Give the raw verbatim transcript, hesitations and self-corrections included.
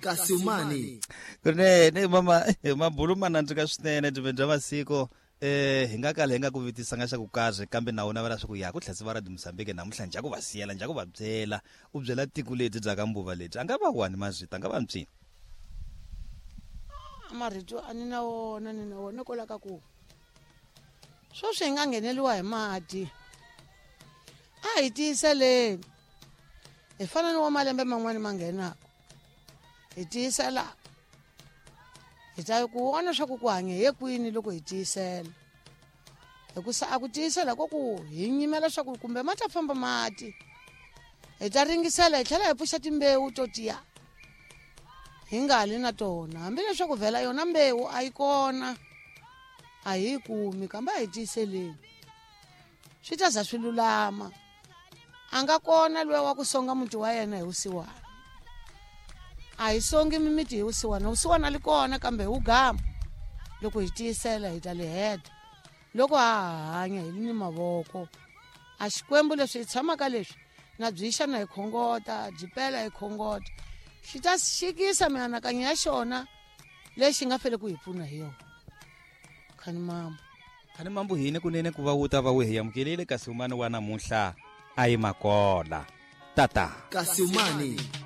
Kasumani. Kunene mama mabulu manandika swinene bya masiku eh hi nga kala hi nga ku vitisa nga xa ku kahle kambe na wona va la swi ku ya ku tlhasi va ra Mozambique namuntlha njha ku va siyela njha ku va byela u byela tiko leti bya ka mbuva leti anga va wani mazita nga va mtsini amarito ani na wona ni na wona kola ka ku swo swi nga ngheneliwa hi mati a hi tiyiseleni hi fana ni wa malembe man'wani ma nghenaka hi tiyisela hi ta ku vona swa ku ku hanye he kwini loko hi tiyisela hikusa a ku tiyisela ko ku hi nyimela swa ku kumbe ma ta famba mati hi ta ringisela hi tlhela hi pfuxa timbewu to tiya hi nga li na tona hambileswaku vhela yona mbewu a yi kona a hi kumi kambe a hi tiyiseleni swi ta za swi lulama a nga kona loyi wa ku songa muti wa yena hi vusiwana a hi songi mimiti hi vusiwana vusiwana li kona kambe wu gama loko hi tiyisela hi ta li heta loko ha hanya hi ni mavoko a xikwembu leswi hi tshamaka leswi na byixa na hi khongota byipela hi khongota xi ta xikisa mianakanyo ya xona lexi nga fele ku hi pfuna hi yona khani mama khani mambu hini kunene ku va wuta va we hi amukelile kasi umani wa namuntlha a yi makola tata Kasumani.